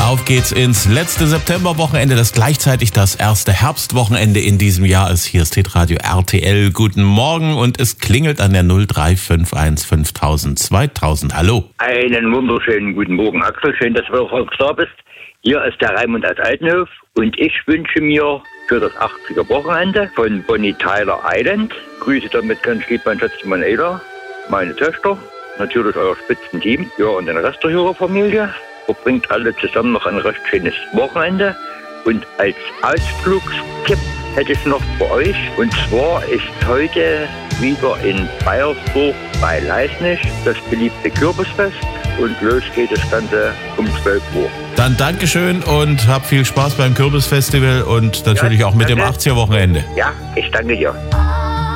Auf geht's ins letzte Septemberwochenende, das gleichzeitig das erste Herbstwochenende in diesem Jahr ist. Hier ist Hitradio RTL. Guten Morgen und es klingelt an der 0351 5000 2000. Hallo. Einen wunderschönen guten Morgen, Axel. Schön, dass du auch da bist. Hier ist der Raimund aus Altenhof und ich wünsche mir für das 80er Wochenende von Bonnie Tyler Island. Grüße damit ganz lieb mein Schatz Manuela, meine Töchter, natürlich euer Spitzenteam, ja, und den Rest der Hörerfamilie. Verbringt alle zusammen noch ein recht schönes Wochenende. Und als Ausflugstipp hätte ich noch für euch. Und zwar ist heute wieder in Baiersdorf bei Leisnig das beliebte Kürbisfest. Und los geht das Ganze um 12 Uhr. Dann Dankeschön und hab viel Spaß beim Kürbisfestival und natürlich auch mit dem 80er Wochenende. Ja, ich danke dir.